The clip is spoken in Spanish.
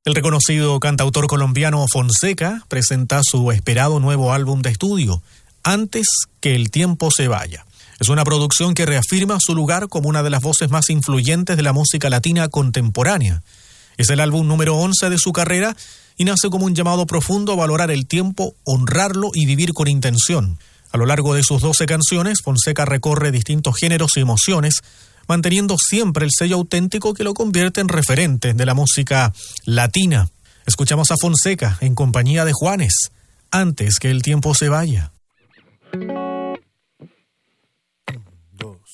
El reconocido cantautor colombiano Fonseca presenta su esperado nuevo álbum de estudio, Antes que el tiempo se vaya. Es una producción que reafirma su lugar como una de las voces más influyentes de la música latina contemporánea. Es el álbum número 11 de su carrera y nace como un llamado profundo a valorar el tiempo, honrarlo y vivir con intención. A lo largo de sus 12 canciones, Fonseca recorre distintos géneros y emociones, manteniendo siempre el sello auténtico que lo convierte en referente de la música latina. Escuchamos a Fonseca en compañía de Juanes, Antes que el tiempo se vaya.